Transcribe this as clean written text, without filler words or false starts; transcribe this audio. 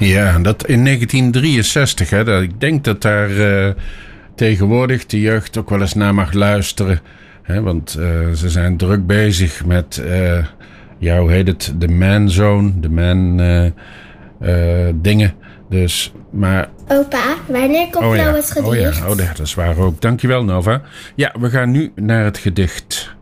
Ja, dat in 1963. Hè, ik denk dat daar tegenwoordig de jeugd ook wel eens naar mag luisteren. Hè, want ze zijn druk bezig met, hoe heet het? De manzone, de man dingen. Dus, maar... Opa, wanneer komt nou het gedicht? Dat is waar ook. Dankjewel, Nova. Ja, we gaan nu naar het gedicht.